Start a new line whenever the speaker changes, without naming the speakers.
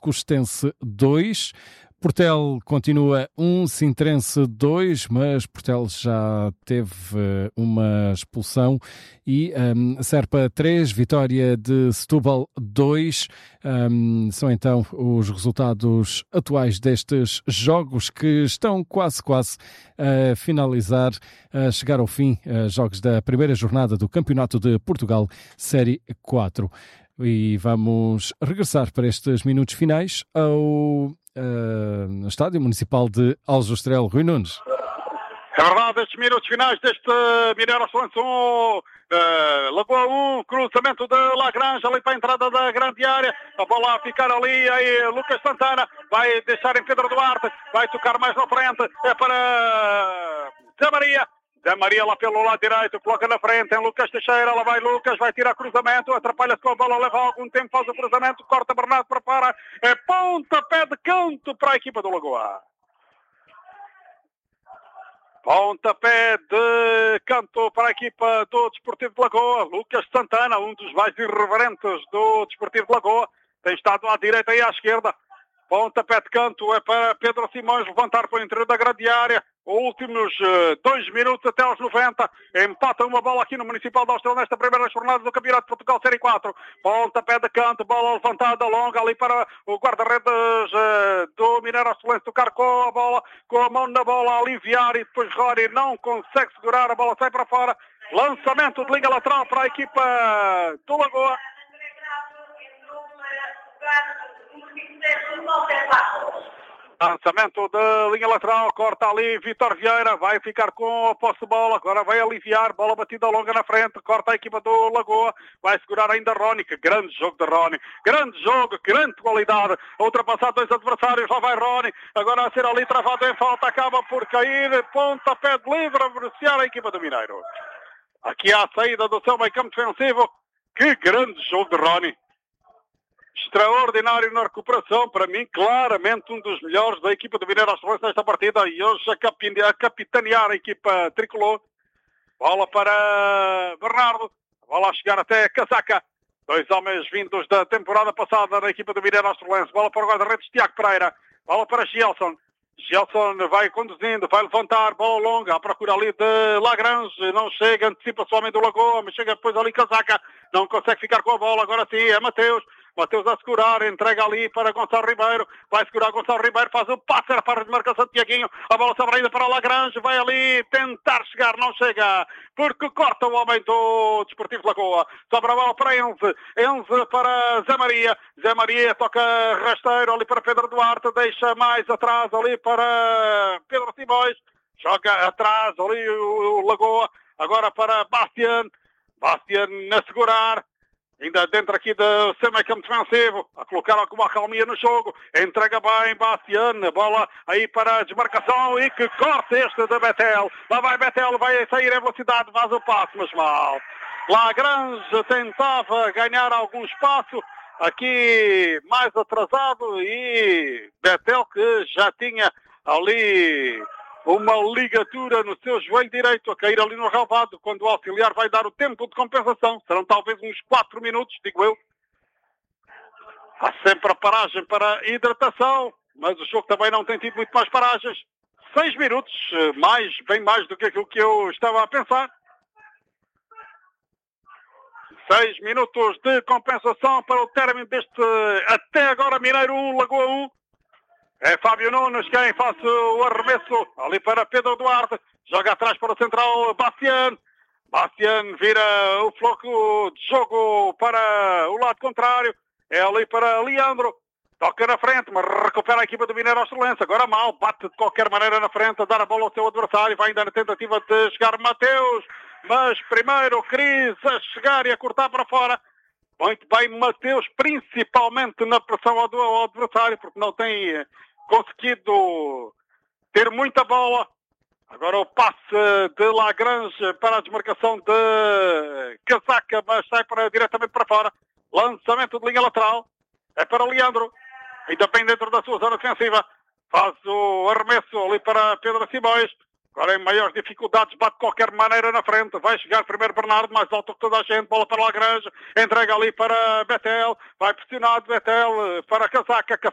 Alcostense 2. Portel continua 1, Sintrense 2, mas Portel já teve uma expulsão. E Serpa 3, vitória de Setúbal 2. São então os resultados atuais destes jogos que estão quase a finalizar, a chegar ao fim, jogos da primeira jornada do Campeonato de Portugal, Série 4. E vamos regressar para estes minutos finais ao Estádio Municipal de Aljustrel. Rui Nunes.
É verdade, estes minutos finais deste Mineiro Excelência 1, Lagoa 1, cruzamento de Lagrange ali para a entrada da grande área, a bola a ficar ali, aí Lucas Santana vai deixar em Pedro Duarte, vai tocar mais na frente, é para Zé Maria. Zé Maria lá pelo lado direito, coloca na frente em Lucas Teixeira, lá vai Lucas, vai tirar cruzamento, atrapalha-se com a bola, leva algum tempo, faz o cruzamento, corta Bernardo para fora, é pontapé de canto para a equipa do Lagoa. Pontapé de canto para a equipa do Desportivo de Lagoa. Lucas Santana, um dos mais irreverentes do Desportivo de Lagoa, tem estado à direita e à esquerda. Pontapé de canto é para Pedro Simões levantar para o interior da grande área. Últimos 2 minutos até aos 90. Empata uma bola aqui no Municipal de Aljustrel nesta primeira jornada do Campeonato de Portugal Série 4. Pontapé de canto, bola levantada longa ali para o guarda-redes do Mineiro Excelência tocar com a bola, com a mão na bola, aliviar e depois Rory não consegue segurar, a bola sai para fora. Lançamento de linha lateral para a equipa do Lagoa. Lançamento de linha lateral, corta ali Vitor Vieira, vai ficar com a posse de bola, agora vai aliviar, bola batida longa na frente, corta a equipa do Lagoa, vai segurar ainda Rony, que grande jogo de Rony, grande jogo, grande qualidade, ultrapassar 2 adversários, lá vai Rony, agora a ser ali travado em falta, acaba por cair, pontapé de livre a beneficiar a equipa do Mineiro. Aqui há a saída do seu meio campo defensivo, que grande jogo de Rony. Extraordinário na recuperação, para mim claramente um dos melhores da equipa do Mineiro Excelência nesta partida e hoje a capitanear a equipa tricolor. Bola para Bernardo, bola a chegar até Casaca, 2 homens vindos da temporada passada na equipa do Mineiro Excelência. Bola para o guarda-redes Tiago Pereira, bola para Gelson. Gelson vai conduzindo, vai levantar, bola longa, à procura ali de Lagrange, não chega, antecipa-se o homem do Lagoa, mas chega depois ali Casaca, não consegue ficar com a bola, agora sim é Mateus a segurar, entrega ali para Gonçalo Ribeiro, vai segurar Gonçalo Ribeiro, faz o passe, era para a demarcação de Tiaguinho, a bola sobra ainda para o Lagrange, vai ali tentar chegar, não chega, porque corta o homem do Desportivo de Lagoa, sobra a bola para Enze para Zé Maria toca rasteiro ali para Pedro Duarte, deixa mais atrás ali para Pedro Simões, joga atrás ali o Lagoa, agora para Bastian a segurar, ainda dentro aqui do seu meio campo defensivo, a colocar alguma calmia no jogo, entrega bem Bastian, bola aí para a desmarcação e que corte este da Betel, lá vai Betel, vai sair em velocidade, faz o passo, mas mal. Lagrange tentava ganhar algum espaço, aqui mais atrasado e Betel que já tinha ali uma ligatura no seu joelho direito a cair ali no relvado, quando o auxiliar vai dar o tempo de compensação. Serão talvez uns 4 minutos, digo eu. Há sempre a paragem para hidratação, mas o jogo também não tem tido muito mais paragens. 6 minutos, bem mais do que aquilo que eu estava a pensar. 6 minutos de compensação para o término deste, até agora, Mineiro 1, Lagoa 1. É Fábio Nunes quem faz o arremesso ali para Pedro Duarte. Joga atrás para o central Bastian. Bastian vira o floco de jogo para o lado contrário. É ali para Leandro. Toca na frente, mas recupera a equipa do Mineiro Excelência. Agora mal, bate de qualquer maneira na frente, a dar a bola ao seu adversário. Vai ainda na tentativa de chegar Mateus. Mas primeiro Cris a chegar e a cortar para fora. Muito bem Mateus, principalmente na pressão ao adversário, porque não tem conseguido ter muita bola. Agora o passe de Lagrange para a desmarcação de Casaca, mas sai diretamente para fora. Lançamento de linha lateral. É para Leandro. Ainda bem dentro da sua zona defensiva. Faz o arremesso ali para Pedro Simões. Agora em maiores dificuldades, bate de qualquer maneira na frente. Vai chegar primeiro Bernardo, mais alto que toda a gente. Bola para Lagrange. Entrega ali para Betel. Vai pressionado Betel para Casaca.